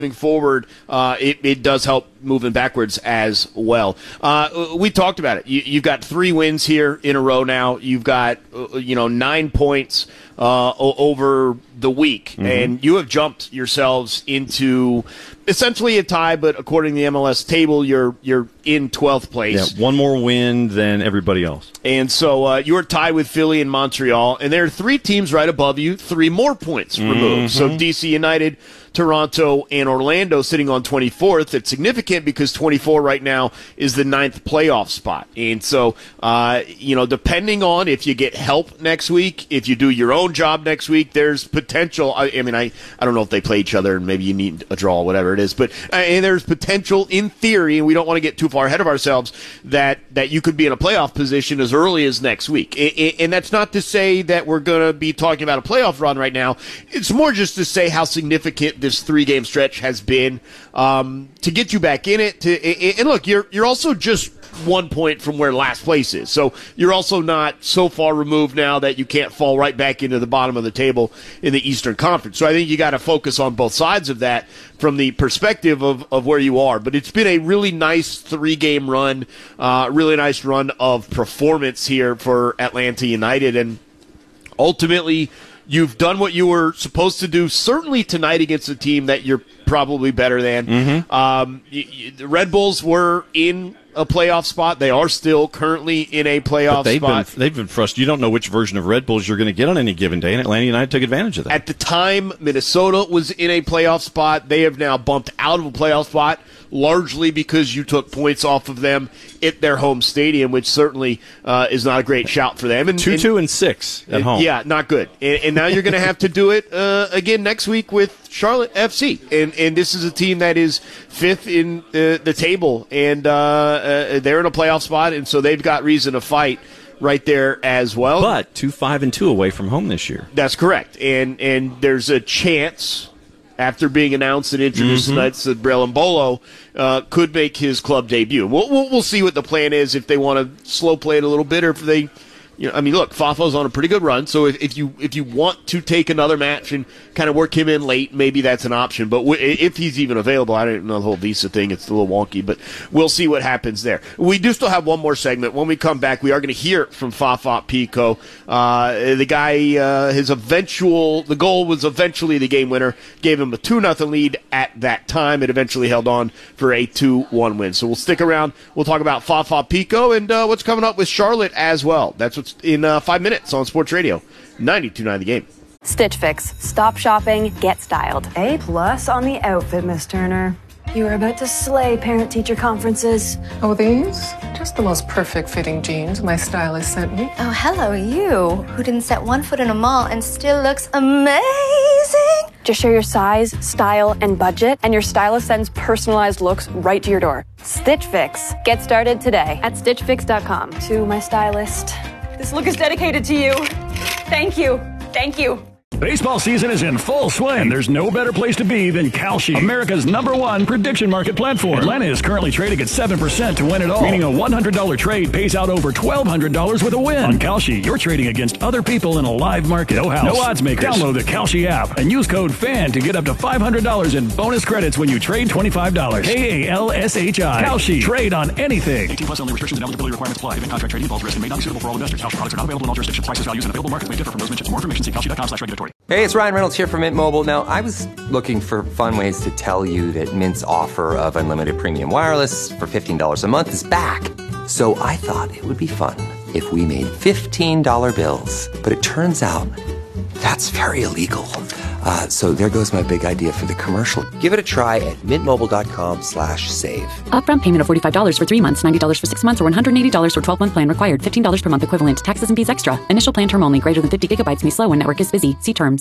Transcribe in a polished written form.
forward, it does help moving backwards as well. We talked about it. You've got 3 wins here in a row now. You've got 9 points over the week, and you have jumped yourselves into essentially a tie. But according to the MLS table, you're in 12th place. Yeah, one more win than everybody else. And so you're tied with Philly and Montreal, and there are 3 teams right above you, 3 more points removed. So DC United, Toronto, and Orlando sitting on 24th. It's significant because 24 right now is the 9th playoff spot. And so, depending on if you get help next week, if you do your own job next week, there's potential. I don't know if they play each other and maybe you need a draw, whatever it is. But and there's potential in theory, and we don't want to get too far ahead of ourselves, that you could be in a playoff position as early as next week. And that's not to say that we're going to be talking about a playoff run right now. It's more just to say how significant this 3-game stretch has been to get you back in it. And look, you're also just 1 point from where last place is. So you're also not so far removed now that you can't fall right back into the bottom of the table in the Eastern Conference. So I think you got to focus on both sides of that from the perspective of where you are. But it's been a really nice 3-game run, really nice run of performance here for Atlanta United. And ultimately, you've done what you were supposed to do, certainly tonight against a team that you're probably better than. The Red Bulls were in a playoff spot. They are still currently in a playoff spot. They've been frustrated. You don't know which version of Red Bulls you're going to get on any given day, and Atlanta United took advantage of that. At the time, Minnesota was in a playoff spot. They have now bumped out of a playoff spot, largely because you took points off of them at their home stadium, which certainly is not a great shout for them. 2-2-6 at home. Yeah, not good. And now you're going to have to do it again next week with Charlotte FC. And this is a team that is 5th in the table, and they're in a playoff spot, and so they've got reason to fight right there as well. But 5-2 away from home this year. That's correct. And there's a chance, after being announced and introduced tonight, that Brelon Bolo could make his club debut. We'll see what the plan is, if they want to slow play it a little bit, or if they... look, Fafo's on a pretty good run, so if you want to take another match and kind of work him in late, maybe that's an option. But if he's even available, I don't know the whole visa thing. It's a little wonky, but we'll see what happens there. We do still have one more segment. When we come back, we are going to hear from Fafo Picault. The guy, the goal was eventually the game winner, gave him a 2-0 lead at that time. It eventually held on for a 2-1 win. So we'll stick around. We'll talk about Fafo Picault and what's coming up with Charlotte as well. That's what's in 5 minutes on Sports Radio 92.9 The Game. Stitch Fix. Stop shopping, get styled. A+ on the outfit, Miss Turner. You are about to slay parent-teacher conferences. Oh, these? Just the most perfect fitting jeans my stylist sent me. Oh, hello, you, who didn't set one foot in a mall and still looks amazing. Just share your size, style, and budget, and your stylist sends personalized looks right to your door. Stitch Fix. Get started today at StitchFix.com. To my stylist. This look is dedicated to you. Thank you. Thank you. Baseball season is in full swing. There's no better place to be than Kalshi, America's #1 prediction market platform. Atlanta is currently trading at 7% to win it all, meaning a $100 trade pays out over $1,200 with a win. On Kalshi, you're trading against other people in a live market. No house, no odds makers. Download the Kalshi app and use code FAN to get up to $500 in bonus credits when you trade $25. KALSHI. Kalshi. Trade on anything. 18 plus only. Restrictions and eligibility requirements apply. Event contract trading involves risk and may not be suitable for all investors. Kalshi products are not available in all jurisdictions. Prices, values, and available markets may differ from those mentioned. For more information, see Kalshi.com/regulatory. Hey, it's Ryan Reynolds here from Mint Mobile. Now, I was looking for fun ways to tell you that Mint's offer of unlimited premium wireless for $15 a month is back. So I thought it would be fun if we made $15 bills. But it turns out that's very illegal. So there goes my big idea for the commercial. Give it a try at mintmobile.com/save. Upfront payment of $45 for 3 months, $90 for 6 months, or $180 for 12-month plan required. $15 per month equivalent. Taxes and fees extra. Initial plan term only. Greater than 50 gigabytes may slow when network is busy. See terms.